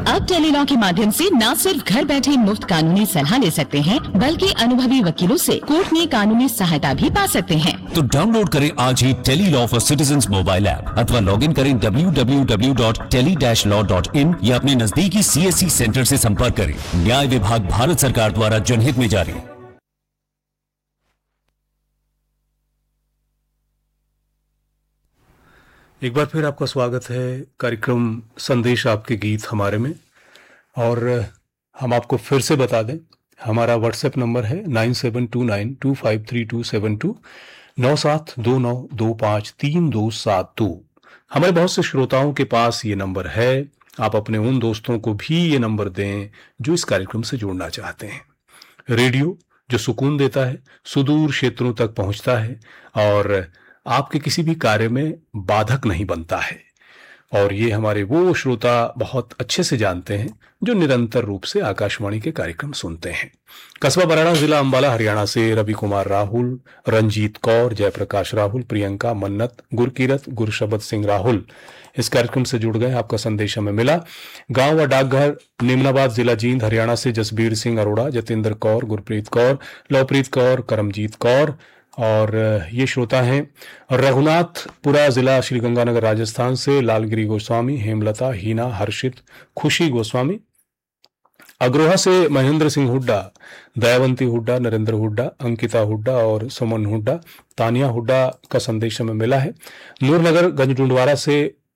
अब टेलीलॉ के माध्यम से न सिर्फ घर बैठे मुफ्त कानूनी सलाह ले सकते हैं, बल्कि अनुभवी वकीलों से कोर्ट में कानूनी सहायता भी पा सकते हैं। तो डाउनलोड करें आज ही Tele-Law for citizens mobile app अथवा लॉग इन करें www.tele-law.in या अपने नजदीकी CSC सेंटर से संपर्क करें। न्याय विभाग भारत सरकार द्वारा जनहित में जारी। एक बार फिर आपका स्वागत है कार्यक्रम संदेश आपके गीत हमारे में। और हम आपको फिर से बता दें, हमारा व्हाट्सएप नंबर है 9729253272 9729253272। हमारे बहुत से श्रोताओं के पास ये नंबर है। आप अपने उन दोस्तों को भी ये नंबर दें जो इस कार्यक्रम से जुड़ना चाहते हैं। रेडियो जो सुकून देता है, सुदूर क्षेत्रों तक पहुंचता है और आपके किसी भी कार्य में बाधक नहीं बनता है। और ये हमारे वो श्रोता बहुत अच्छे से जानते हैं जो निरंतर रूप से आकाशवाणी के कार्यक्रम सुनते हैं। कस्बा बराड़ा, जिला अंबाला, हरियाणा से रवि कुमार राहुल, रंजीत कौर, जयप्रकाश राहुल, प्रियंका, मन्नत, गुरकीरत, गुरशबद सिंह राहुल इस कार्यक्रम से जुड़ गए। आपका संदेश हमें मिला। गांव व डाकघर, निमनाबाद, जिला जींद, हरियाणा से जसबीर सिंह अरोड़ा, जतेंद्र कौर, गुरप्रीत कौर, लवप्रीत कौर, करमजीत कौर और ये श्रोता हैं रघुनाथपुरा, जिला श्रीगंगानगर, राजस्थान से लालगिरी गोस्वामी, हेमलता, हीना, हर्षित, खुशी गोस्वामी। अग्रोहा से महेंद्र सिंह हुड्डा, दयावंती हुड्डा, नरेंद्र हुड्डा, अंकिता हुड्डा और सुमन हुड्डा। तानिया हुड्डा का संदेश हमें मिला है। नूरनगर गंजडुंडवारा से